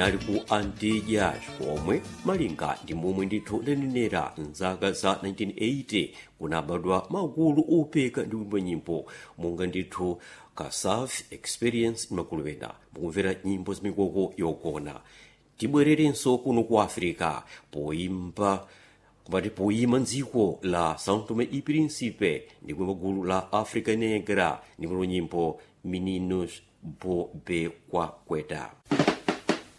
inali ku Antillas komwe malinga ndi momwe ndithu lanenera mzaka za 1980 kunabadwa magulu opeka ndi kuimba nyimbo monga ndithu Kasaf Experience makuluvena mukumvera nyimbo zamikoko yogona. Tibwererenso kuno ku Africa poyima mdziko la São Tomé e Príncipe ndi kuimba gulu la Africa Negra ndi nyimbo Meninos Bobequaqueta.